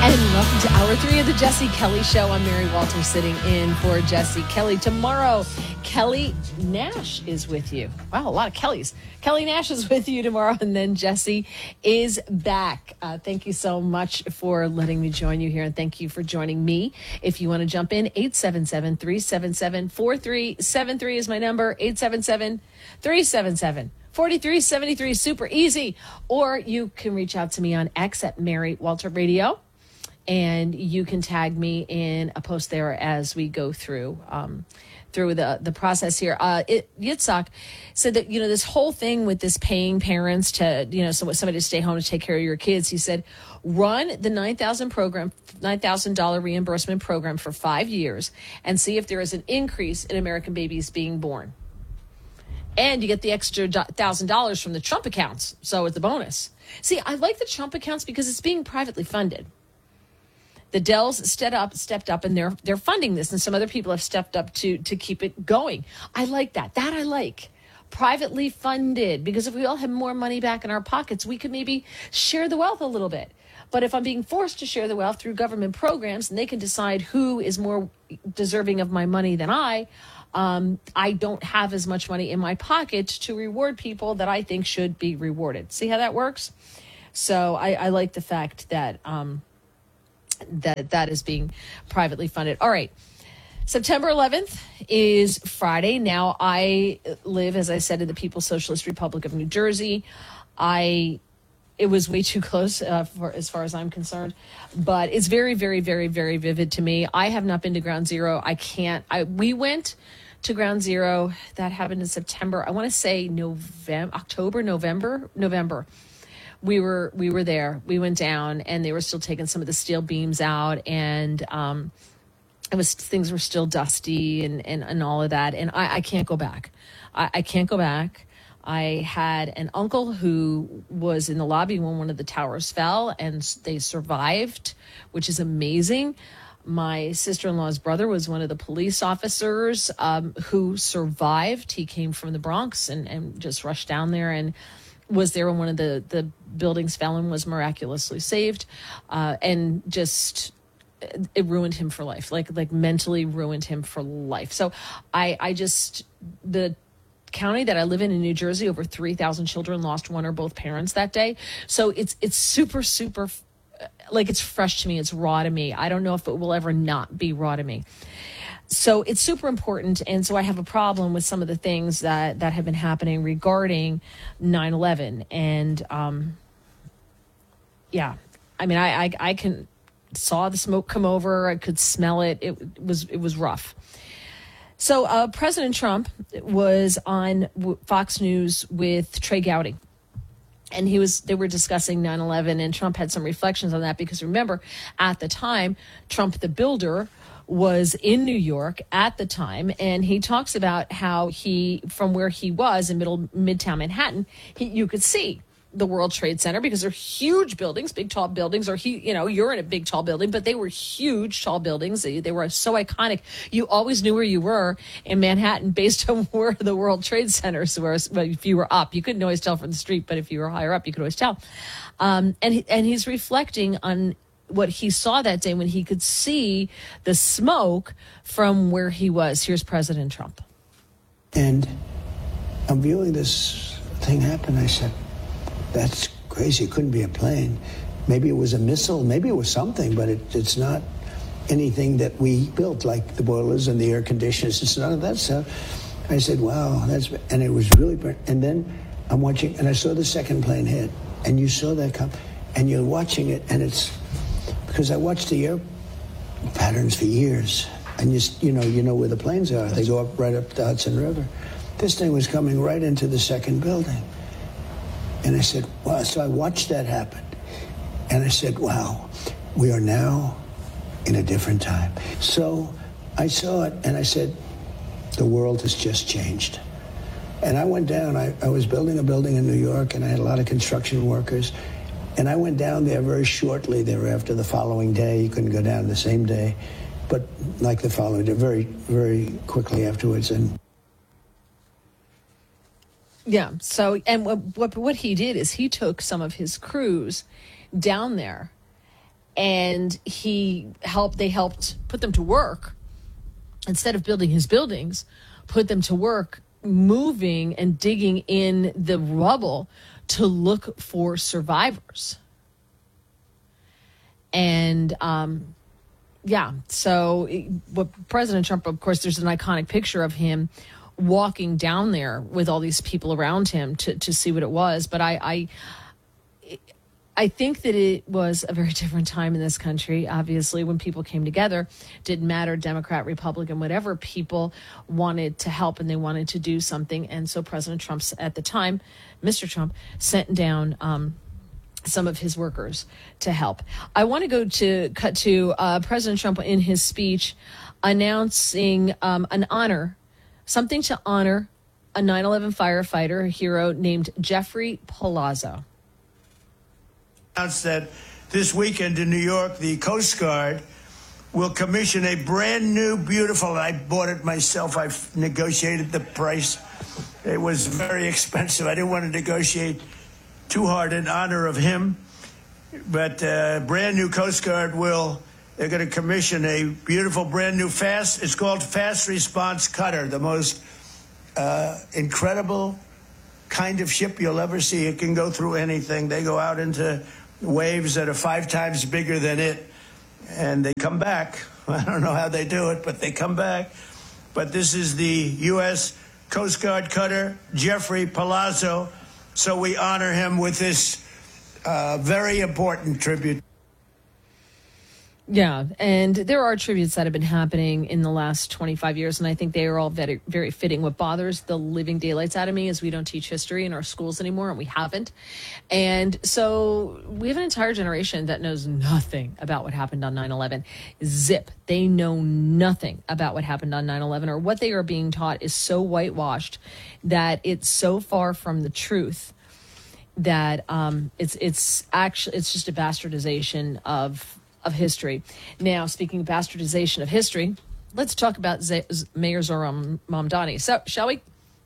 And welcome to Hour 3 of the Jesse Kelly Show. I'm Mary Walter sitting in for Jesse Kelly. Tomorrow, Kelly Nash is with you. Wow, a lot of Kellys. Kelly Nash is with you tomorrow, and then Jesse is back. Thank you so much for letting me join you here, and thank you for joining me. If you want to jump in, 877-377-4373 is my number, 877-377-4373. Super easy. Or you can reach out to me on X at Mary Walter Radio. And you can tag me in a post there as we go through the process here. Yitzhak said that, this whole thing with this paying parents to, somebody to stay home to take care of your kids. He said, run the $9,000 reimbursement program for 5 years and see if there is an increase in American babies being born. And you get the extra $1,000 from the Trump accounts. So it's a bonus. See, I like the Trump accounts because it's being privately funded. The Dells stepped up, and they're funding this, and some other people have stepped up to keep it going. I like that. That I like. Privately funded, because if we all have more money back in our pockets, we could maybe share the wealth a little bit. But if I'm being forced to share the wealth through government programs, and they can decide who is more deserving of my money than I don't have as much money in my pocket to reward people that I think should be rewarded. See how that works? So I like the fact that that is being privately funded. All right. September 11th is Friday. Now, I live, as I said, in the People's Socialist Republic of New Jersey. It was way too close as far as I'm concerned, but it's very, very, very, very vivid to me. I have not been to Ground Zero. We went to Ground Zero. That happened in September. I want to say November. We were there. We went down, and they were still taking some of the steel beams out, and things were still dusty and all of that. And I can't go back. I can't go back. I had an uncle who was in the lobby when one of the towers fell, and they survived, which is amazing. My sister-in-law's brother was one of the police officers who survived. He came from the Bronx and just rushed down there and was there when one of the buildings fell and was miraculously saved, and just it ruined him for life, like mentally ruined him for life. So the county that I live in New Jersey, over 3,000 children lost one or both parents that day. So it's super, super, it's fresh to me. It's raw to me. I don't know if it will ever not be raw to me. So it's super important, and so I have a problem with some of the things that have been happening regarding 9/11. And I saw the smoke come over. I could smell it. It was rough. So President Trump was on Fox News with Trey Gowdy. And they were discussing 9/11, and Trump had some reflections on that because, remember, at the time, Trump the builder was in New York at the time, and he talks about how from where he was in Midtown Manhattan, you could see the World Trade Center because they're huge buildings, big tall buildings, or you're in a big tall building, but they were huge tall buildings. They were so iconic. You always knew where you were in Manhattan based on where the World Trade Centers were. If you were up, you couldn't always tell from the street, but if you were higher up, you could always tell. And he's reflecting on what he saw that day when he could see the smoke from where he was. Here's President Trump. And I'm viewing this thing happen. I said, that's crazy. It couldn't be a plane. Maybe it was a missile. Maybe it was something, but it's not anything that we built, like the boilers and the air conditioners. It's none of that stuff. I said, wow, and it was really, and then I'm watching, and I saw the second plane hit, and you saw that come, and you're watching it, and it's, because I watched the air patterns for years, and you know where the planes are. They go up right up the Hudson River. This thing was coming right into the second building. And I said, wow. So I watched that happen. And I said, wow, we are now in a different time. So I saw it, and I said, the world has just changed. And I went down. I was building a building in New York, and I had a lot of construction workers. And I went down there very shortly thereafter, the following day. You couldn't go down the same day, but like the following day, very, very quickly afterwards. And yeah, so, and what he did is he took some of his crews down there and they helped put them to work. Instead of building his buildings, put them to work moving and digging in the rubble to look for survivors. And so what President Trump, of course, there's an iconic picture of him walking down there with all these people around him to see what it was. But I think that it was a very different time in this country. Obviously, when people came together, didn't matter, Democrat, Republican, whatever, people wanted to help and they wanted to do something. And so President Trump at the time, Mr. Trump, sent down some of his workers to help. I want to cut to President Trump in his speech announcing something to honor a 9/11 firefighter, a hero named Jeffrey Palazzo. Announced that this weekend in New York, the Coast Guard will commission a brand new, beautiful, I bought it myself, I've negotiated the price. It was very expensive. I didn't want to negotiate too hard in honor of him. But brand new Coast Guard they're going to commission a beautiful, brand new it's called Fast Response Cutter, the most incredible kind of ship you'll ever see. It can go through anything. They go out into waves that are 5 times bigger than it, and they come back. I don't know how they do it, but they come back. But this is the U.S. Coast Guard cutter, Jeffrey Palazzo, so we honor him with this very important tribute. Yeah, and there are tributes that have been happening in the last 25 years, and I think they are all very, very fitting. What bothers the living daylights out of me is we don't teach history in our schools anymore, and we haven't. And so we have an entire generation that knows nothing about what happened on 9/11. Zip. They know nothing about what happened on 9/11, or what they are being taught is so whitewashed that it's so far from the truth that it's just a bastardization of history. Now, speaking of bastardization of history, let's talk about Mayor Zohran Mamdani. So, shall we?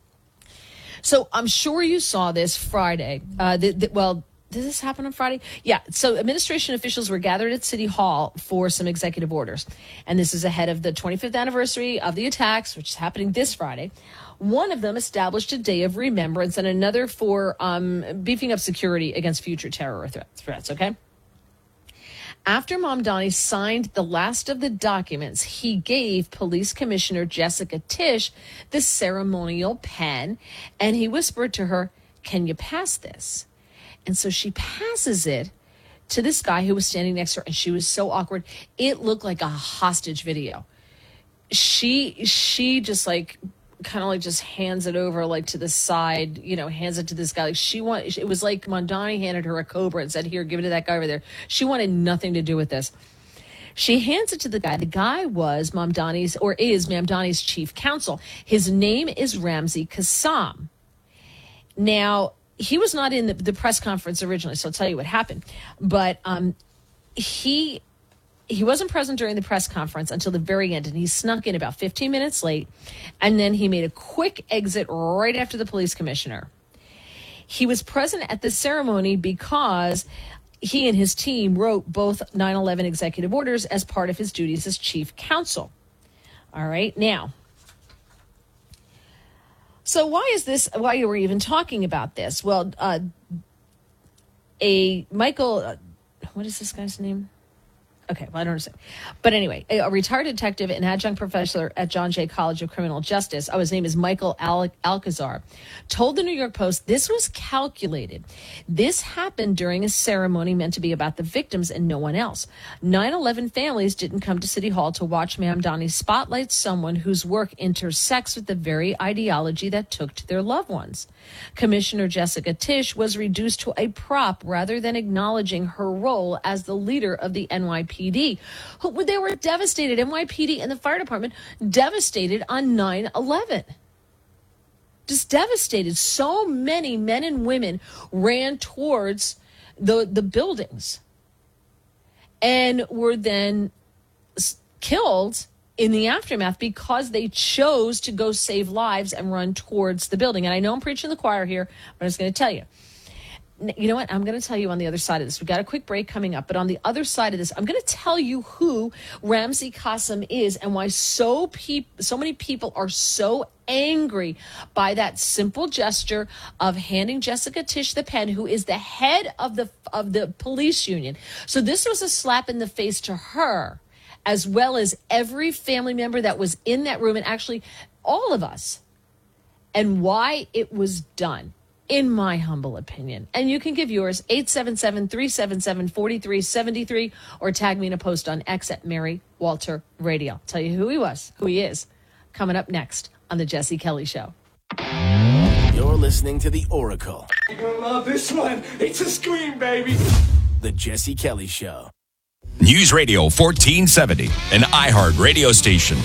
So, I'm sure you saw this Friday. Did this happen on Friday? Yeah. So, administration officials were gathered at City Hall for some executive orders. And this is ahead of the 25th anniversary of the attacks, which is happening this Friday. One of them established a day of remembrance, and another for beefing up security against future terror threats, okay? After Mamdani signed the last of the documents, he gave Police Commissioner Jessica Tisch the ceremonial pen, and he whispered to her, "Can you pass this?" And so she passes it to this guy who was standing next to her, and she was so awkward. It looked like a hostage video. She just just hands it over to the side, hands it to this guy. It was like Mamdani handed her a cobra and said, "Here, give it to that guy over there." She wanted nothing to do with this. She hands it to the guy. The guy is Mamdani's chief counsel. His name is Ramzi Kassam. Now, he was not in the press conference originally, so I'll tell you what happened. But he wasn't present during the press conference until the very end, and he snuck in about 15 minutes late, and then he made a quick exit right after the police commissioner. He was present at the ceremony because he and his team wrote both 9/11 executive orders as part of his duties as chief counsel. All right, now, so why are we even talking about this? Well, what is this guy's name? Okay, well, I don't understand. But anyway, a retired detective and adjunct professor at John Jay College of Criminal Justice, his name is Michael Alcazar, told the New York Post this was calculated. This happened during a ceremony meant to be about the victims and no one else. 9/11 families didn't come to City Hall to watch Mamdani spotlight someone whose work intersects with the very ideology that took to their loved ones. Commissioner Jessica Tisch was reduced to a prop rather than acknowledging her role as the leader of the NYPD. They were devastated. NYPD and the fire department devastated on 9/11. Just devastated. So many men and women ran towards the buildings and were then killed in the aftermath because they chose to go save lives and run towards the building. And I know I'm preaching to the choir here, but I was going to tell you. You know what? I'm going to tell you on the other side of this. We've got a quick break coming up, but on the other side of this, I'm going to tell you who Ramzi Qasim is and why so many people are so angry by that simple gesture of handing Jessica Tisch the pen, who is the head of the police union. So this was a slap in the face to her, as well as every family member that was in that room, and actually all of us, and why it was done, in my humble opinion. And you can give yours, 877-377-4373, or tag me in a post on X at Mary Walter Radio. I'll tell you who he is, coming up next on The Jesse Kelly Show. You're listening to The Oracle. You're gonna love this one. It's a scream, baby. The Jesse Kelly Show. News Radio 1470, an iHeart radio station.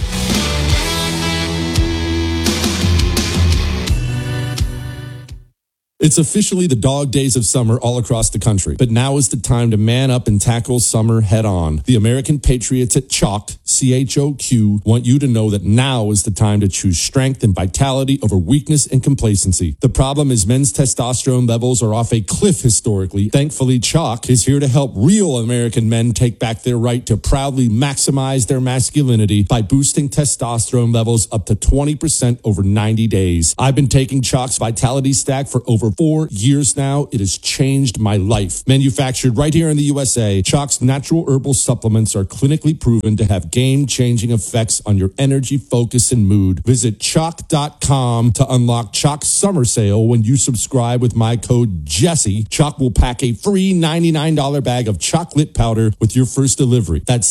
It's officially the dog days of summer all across the country, but now is the time to man up and tackle summer head on. The American Patriots at Choq, CHOQ, want you to know that now is the time to choose strength and vitality over weakness and complacency. The problem is men's testosterone levels are off a cliff historically. Thankfully, Choq is here to help real American men take back their right to proudly maximize their masculinity by boosting testosterone levels up to 20% over 90 days. I've been taking Choq's Vitality Stack for over 4 years now. It has changed my life. Manufactured right here in the USA, Choq's natural herbal supplements are clinically proven to have game-changing effects on your energy, focus, and mood. Visit Choq.com to unlock Choq's summer sale. When you subscribe with my code Jesse, Choq will pack a free $99 bag of chocolate powder with your first delivery. That's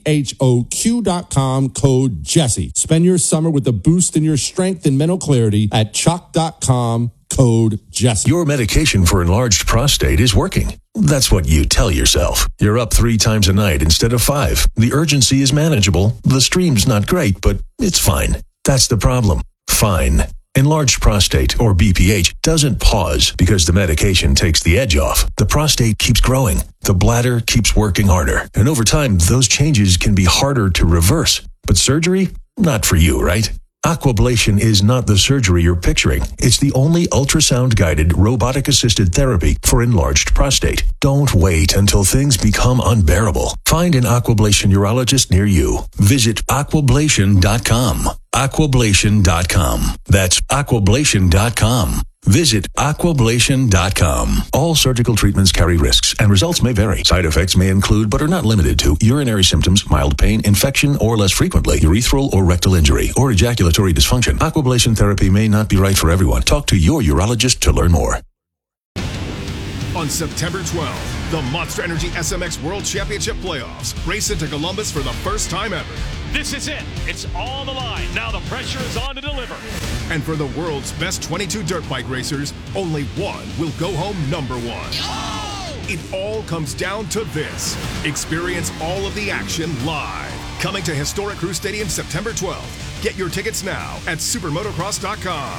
CHOQ.com, code Jesse. Spend your summer with a boost in your strength and mental clarity at Choq.com. Code Jesse. Your medication for enlarged prostate is working. That's what you tell yourself. You're up 3 times a night instead of 5. The urgency is manageable. The stream's not great, but it's fine. That's the problem. Fine. Enlarged prostate, or BPH, doesn't pause because the medication takes the edge off. The prostate keeps growing. The bladder keeps working harder. And over time, those changes can be harder to reverse. But surgery? Not for you, right? Aquablation is not the surgery you're picturing. It's the only ultrasound-guided, robotic-assisted therapy for enlarged prostate. Don't wait until things become unbearable. Find an Aquablation urologist near you. Visit aquablation.com. Aquablation.com. That's aquablation.com. Visit aquablation.com. All surgical treatments carry risks, and results may vary. Side effects may include, but are not limited to, urinary symptoms, mild pain, infection, or less frequently, urethral or rectal injury, or ejaculatory dysfunction. Aquablation therapy may not be right for everyone. Talk to your urologist to learn more. On September 12th, the Monster Energy SMX World Championship Playoffs race into Columbus for the first time ever. This is it. It's all on the line. Now the pressure is on to deliver. And for the world's best 22 dirt bike racers, only one will go home number 1. Oh! It all comes down to this. Experience all of the action live. Coming to Historic Crew Stadium September 12th. Get your tickets now at supermotocross.com.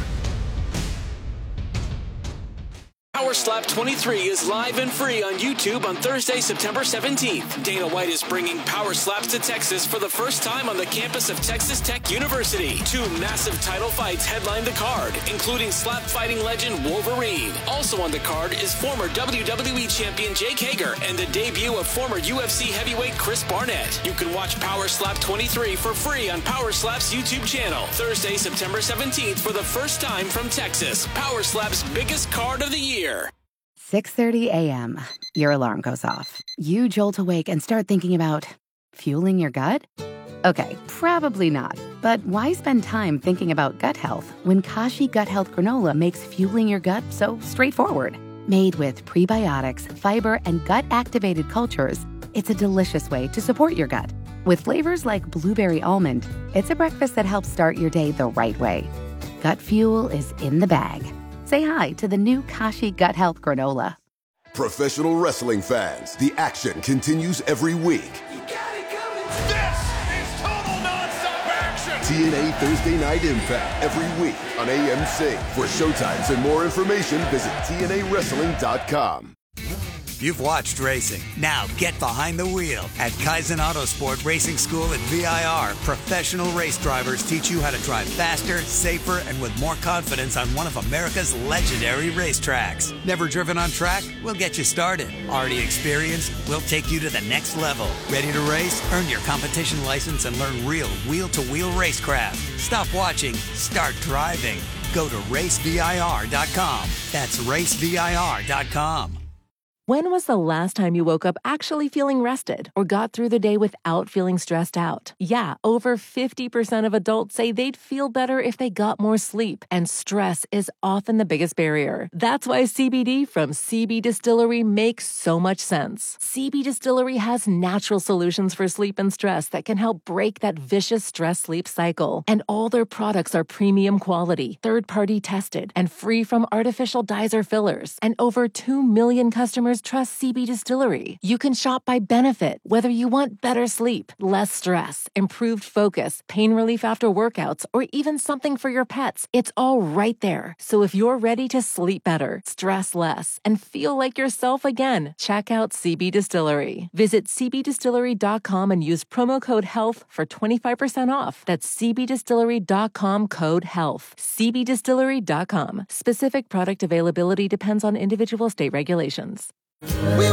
Power Slap 23 is live and free on YouTube on Thursday, September 17th. Dana White is bringing Power Slaps to Texas for the first time on the campus of Texas Tech University. 2 massive title fights headline the card, including slap fighting legend Wolverine. Also on the card is former WWE champion Jake Hager and the debut of former UFC heavyweight Chris Barnett. You can watch Power Slap 23 for free on Power Slap's YouTube channel. Thursday, September 17th for the first time from Texas. Power Slap's biggest card of the year. 6:30 a.m. Your alarm goes off. You jolt awake and start thinking about fueling your gut? Okay, probably not. But why spend time thinking about gut health when Kashi Gut Health Granola makes fueling your gut so straightforward? Made with prebiotics, fiber, and gut-activated cultures, it's a delicious way to support your gut. With flavors like blueberry almond, it's a breakfast that helps start your day the right way. Gut fuel is in the bag. Say hi to the new Kashi Gut Health Granola. Professional wrestling fans, the action continues every week. You got it coming. This is total nonstop action. TNA Thursday Night Impact every week on AMC. For showtimes and more information, visit TNAWrestling.com. You've watched racing. Now get behind the wheel. At Kaizen Autosport Racing School at VIR, professional race drivers teach you how to drive faster, safer, and with more confidence on one of America's legendary racetracks. Never driven on track? We'll get you started. Already experienced? We'll take you to the next level. Ready to race? Earn your competition license and learn real wheel-to-wheel racecraft. Stop watching. Start driving. Go to racevir.com. That's racevir.com. When was the last time you woke up actually feeling rested or got through the day without feeling stressed out? Yeah, over 50% of adults say they'd feel better if they got more sleep, and stress is often the biggest barrier. That's why CBD from CB Distillery makes so much sense. CB Distillery has natural solutions for sleep and stress that can help break that vicious stress-sleep cycle. And all their products are premium quality, third-party tested, and free from artificial dyes or fillers. And over 2 million customers trust CB Distillery. You can shop by benefit, whether you want better sleep, less stress, improved focus, pain relief after workouts, or even something for your pets. It's all right there. So if you're ready to sleep better, stress less, and feel like yourself again, check out CB Distillery. Visit cbdistillery.com and use promo code HEALTH for 25% off. That's cbdistillery.com code HEALTH. cbdistillery.com. Specific product availability depends on individual state regulations.